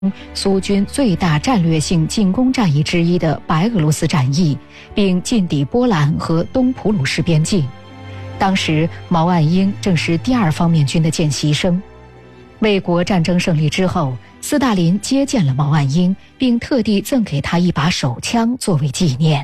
苏军最大战略性进攻战役之一的白俄罗斯战役，并进抵波兰和东普鲁士边境。当时毛岸英正是第二方面军的见习生。卫国战争胜利之后，斯大林接见了毛岸英，并特地赠给他一把手枪作为纪念。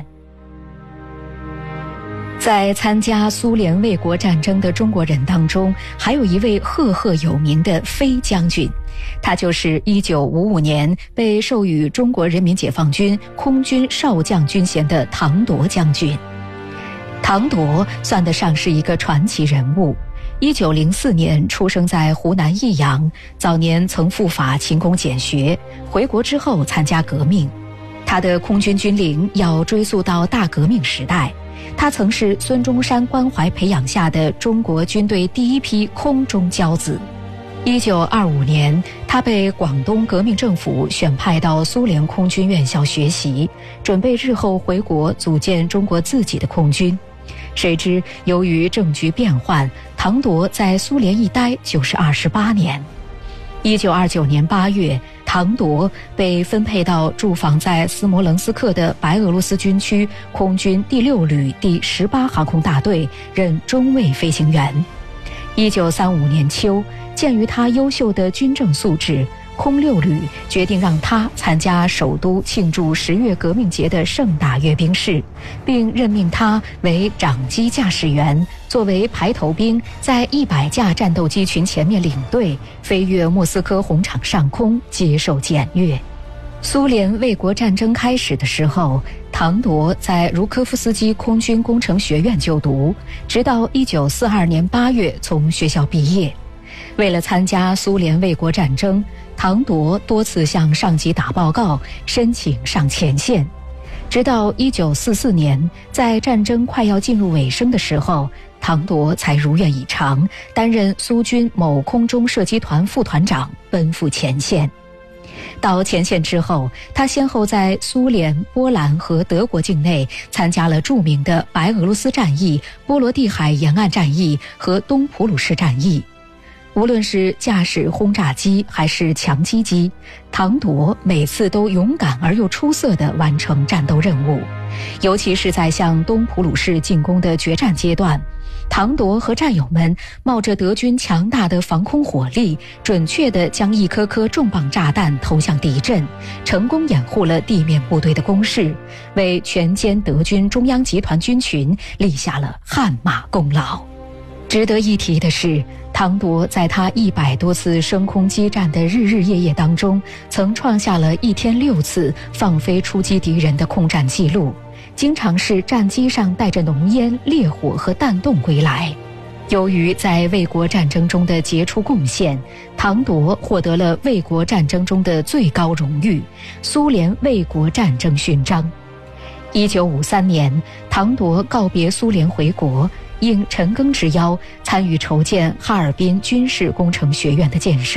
在参加苏联卫国战争的中国人当中，还有一位赫赫有名的飞将军，他就是1955年被授予中国人民解放军空军少将军衔的唐铎将军。唐铎算得上是一个传奇人物。1904年出生在湖南益阳，早年曾赴法勤工俭学，回国之后参加革命。他的空军军龄要追溯到大革命时代，他曾是孙中山关怀培养下的中国军队第一批空中骄子。1925年，他被广东革命政府选派到苏联空军院校学习，准备日后回国组建中国自己的空军。谁知由于政局变幻，唐铎在苏联一待就是28年。1929年8月，唐铎被分配到驻防在斯摩棱斯克的白俄罗斯军区空军第6旅第18航空大队，任中尉飞行员。1935年秋，鉴于他优秀的军政素质，空6旅决定让他参加首都庆祝10月革命节的盛大阅兵式，并任命他为长机驾驶员，作为排头兵，在100架战斗机群前面领队，飞越莫斯科红场上空接受检阅。苏联卫国战争开始的时候，唐铎在茹科夫斯基空军工程学院就读，直到1942年8月从学校毕业。为了参加苏联卫国战争，唐铎多次向上级打报告，申请上前线。直到1944年，在战争快要进入尾声的时候，唐铎才如愿以偿，担任苏军某空中射击团副团长，奔赴前线。到前线之后，他先后在苏联、波兰和德国境内参加了著名的白俄罗斯战役、波罗的海沿岸战役和东普鲁士战役。无论是驾驶轰炸机还是强击机，唐铎每次都勇敢而又出色地完成战斗任务。尤其是在向东普鲁士进攻的决战阶段，唐铎和战友们冒着德军强大的防空火力，准确地将一颗颗重磅炸弹投向敌阵，成功掩护了地面部队的攻势，为全歼德军中央集团军群立下了汗马功劳。值得一提的是，唐铎在他100多次升空激战的日日夜夜当中，曾创下了1天6次放飞出击敌人的空战记录，经常是战机上带着浓烟、烈火和弹洞归来。由于在卫国战争中的杰出贡献，唐铎获得了卫国战争中的最高荣誉——苏联卫国战争勋章。1953年，唐铎告别苏联回国，应陈赓之邀，参与筹建哈尔滨军事工程学院的建设。